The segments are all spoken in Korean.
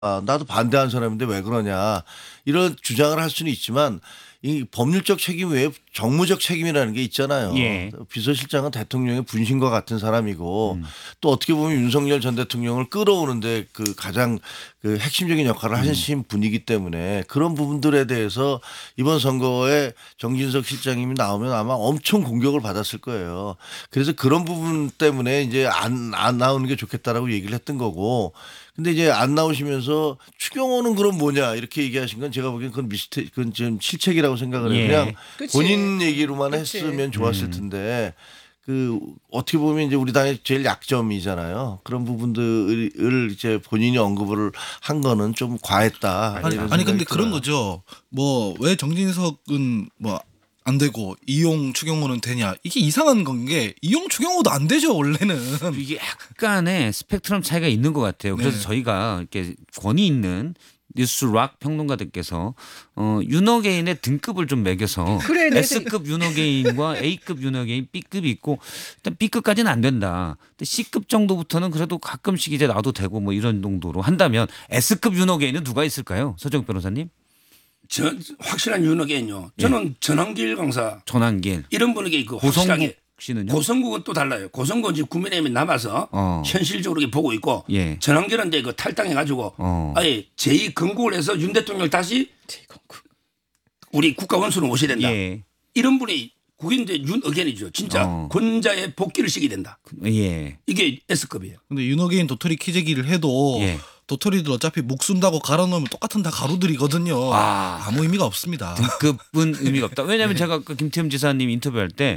나도 반대하는 사람인데 왜 그러냐 이런 주장을 할 수는 있지만 이 법률적 책임 외에 정무적 책임이라는 게 있잖아요. 예. 비서실장은 대통령의 분신과 같은 사람이고 또 어떻게 보면 윤석열 전 대통령을 끌어오는데 그 가장 그 핵심적인 역할을 하신 분이기 때문에 그런 부분들에 대해서 이번 선거에 정진석 실장님이 나오면 아마 엄청 공격을 받았을 거예요. 그래서 그런 부분 때문에 이제 안 나오는 게 좋겠다라고 얘기를 했던 거고. 근데 이제 안 나오시면서 추경호는 그럼 뭐냐 이렇게 얘기하신 건 제가 보기엔 그건 좀 실책이라고 생각을 해요. 예. 그냥 그치. 본인 얘기로만 그치. 했으면 좋았을 텐데 그 어떻게 보면 이제 우리 당의 제일 약점이잖아요. 그런 부분들을 이제 본인이 언급을 한 거는 좀 과했다. 이런 아니 생각이 근데 그런 들어요. 거죠. 뭐 왜 정진석은 뭐 안 되고 이용 추경호는 되냐? 이게 이상한 건 게 이용 추경호도 안 되죠 원래는. 이게 약간의 스펙트럼 차이가 있는 것 같아요. 그래서 네. 저희가 이렇게 권위 있는 뉴스락 평론가들께서 윤호개인의 등급을 좀 매겨서 그래, 내 S급 윤호개인과 A급 윤호개인, B급이 있고 일단 B급까지는 안 된다. 근데 C급 정도부터는 그래도 가끔씩 이제 놔도 되고 뭐 이런 정도로 한다면 S급 윤호개인은 누가 있을까요? 서정욱 변호사님? 확실한 윤호개는요. 저는 전환길 강사 전환길, 이런 분에게 그 고성국 확실하게 씨는요? 고성국은 또 달라요. 고성국은 지금 국민의힘에 남아서 현실적으로 이렇게 보고 있고 예. 전환길은 그 탈당해가지고 아예 제2건국을 해서 윤 대통령을 다시 우리 국가 원수로 모셔야 된다. 예. 이런 분이 그게 이제 윤의견이죠. 진짜 권자의 복귀를 시키게 된다. 예. 이게 S급이에요. 근데 윤호개인 도토리 키재기를 해도 예. 도토리들 어차피 목 쓴다고 갈아 넣으면 똑같은 다 가루들이거든요. 아무 의미가 없습니다. 등급은 의미가 없다. 왜냐하면 제가 아까 김태흠 지사님 인터뷰할 때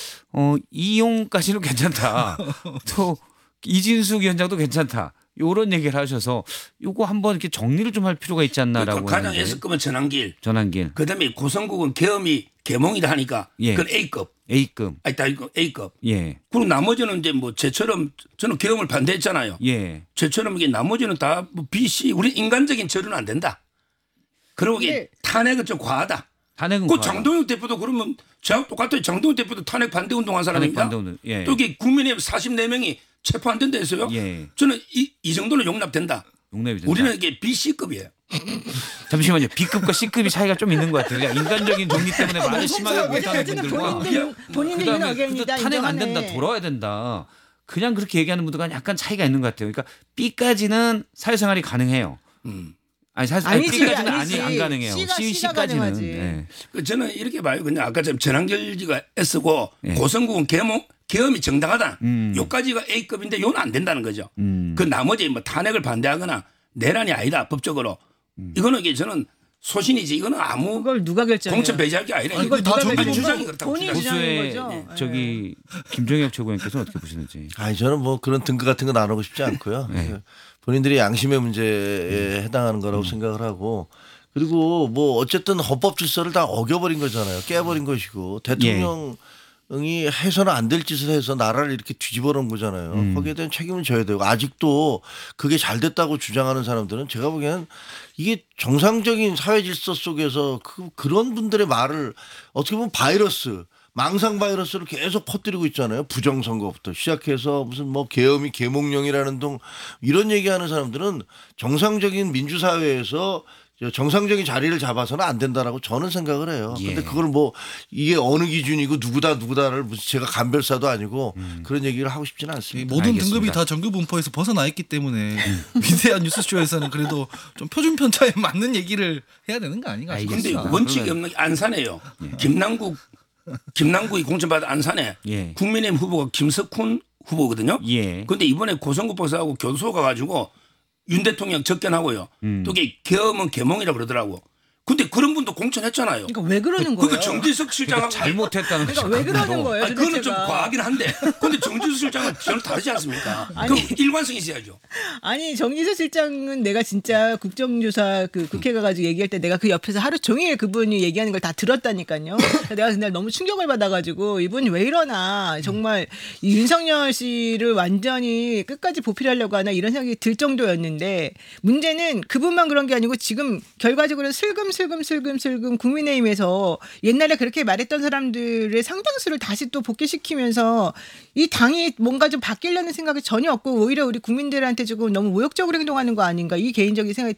이용까지는 괜찮다. 또 이진숙 위원장도 괜찮다. 이런 얘기를 하셔서 요거 한번 이렇게 정리를 좀 할 필요가 있지 않나라고. 그러니까 가장 하는데. S급은 전환길. 전환길. 그다음에 고성국은 계몽이다 하니까 예. 그건 A급. A급. 아니 다 이거 A급. 예. 그리고 나머지는 이제 뭐 제처럼 저는 계엄을 반대했잖아요. 예. 제처럼 이게 나머지는 다 뭐 B, C 우리 인간적인 처리는 안 된다. 그리고 이게 근데- 탄핵은 좀 과하다. 탄핵은 그 과하다. 장동혁 대표도 그러면 저하고 똑같아요. 장동혁 대표도 탄핵 반대 운동한 사람입니다. 반대 운동, 예. 또 이게 국민의힘 44명이 체포 안 된다 했어요. 예. 저는 이 정도는 용납된다. 용납이 된다. 우리는 이게 B, C급이에요. 잠시만요. B급과 C급이 차이가 좀 있는 것 같아요. 그냥 인간적인 정리 때문에 말을 심하게 못하는 분들과 본인들 그다음에 윤호개인이다 탄핵 안 된다, 돌아야 된다. 그냥 그렇게 얘기하는 분들과 약간 차이가 있는 것 같아요. 그러니까 B까지는 사회생활이 가능해요. 아니 아니지, B까지는 아니지. 안 가능해요. C가 가능하지. 네. 저는 이렇게 봐요. 그냥 아까처럼 전환결지가 S고 예. 고성국은 계엄이 정당하다. 요까지가 A급인데 요는 안 된다는 거죠. 그 나머지 뭐 탄핵을 반대하거나 내란이 아니다 법적으로. 이거는 이게 저는 소신이지. 이거는 아무 그걸 누가 결정해요? 공천 배제할 게 아니라 이걸 다 아니, 정부 주장이 그렇다고 본인 주장이. 주장인 보수의 거죠? 저기 김종혁 최고위원께서는 어떻게 보시는지. 아니 저는 뭐 그런 등급 같은 거 나누고 싶지 않고요. 네. 본인들이 양심의 문제에 해당하는 거라고 생각을 하고 그리고 뭐 어쨌든 헌법 질서를 다 어겨버린 거잖아요. 깨버린 것이고 대통령이 해서는 안 될 짓을 해서 나라를 이렇게 뒤집어 놓은 거잖아요. 거기에 대한 책임을 져야 되고 아직도 그게 잘 됐다고 주장하는 사람들은 제가 보기에는 이게 정상적인 사회 질서 속에서 그런 분들의 말을 어떻게 보면 바이러스 망상 바이러스를 계속 퍼뜨리고 있잖아요. 부정선거부터 시작해서 무슨 뭐 계엄이 계몽령이라는 등 이런 얘기하는 사람들은 정상적인 민주사회에서 정상적인 자리를 잡아서는 안 된다라고 저는 생각을 해요. 그런데 예. 그걸 뭐 이게 어느 기준이고 누구다를 무슨 제가 간별사도 아니고 그런 얘기를 하고 싶지는 않습니다. 모든 알겠습니다. 등급이 다 정규 분포에서 벗어나 있기 때문에 위대한 뉴스쇼에서는 그래도 좀 표준 편차에 맞는 얘기를 해야 되는 거 아닌가 근데 싶습니다. 원칙이 없는 게 안산에요. 김남국이 공천받은 안산에 예. 국민의힘 후보가 김석훈 후보거든요. 예. 그런데 이번에 고성국 박사하고 교도소 가가지고 윤 대통령 접견하고요. 또 이게 계엄은 계몽이라 그러더라고. 근데 그런 분도 공천했잖아요. 그러니까 왜 그러는 거예요? 그러니까 정진석 실장하고 잘못했다는 그러니까 거죠. 왜 그러는 거예요? 아니, 그거는 좀 도대체가. 과하긴 한데. 근데 정진석 실장은 전혀 다르지 않습니까? 그럼 일관성이 있어야죠. 아니 정진석 실장은 내가 진짜 국정조사 그 국회 가가지고 얘기할 때 내가 그 옆에서 하루 종일 그분이 얘기하는 걸 다 들었다니까요. 내가 그날 너무 충격을 받아가지고 이분이 왜 이러나 정말 이 윤석열 씨를 완전히 끝까지 보필하려고 하나 이런 생각이 들 정도였는데 문제는 그분만 그런 게 아니고 지금 결과적으로 슬금슬금 슬금슬금 국민의힘에서 옛날에 그렇게 말했던 사람들의 상당수를 다시 또 복귀시키면서 이 당이 뭔가 좀 바뀌려는 생각이 전혀 없고 오히려 우리 국민들한테 조금 너무 모욕적으로 행동하는 거 아닌가 이 개인적인 생각이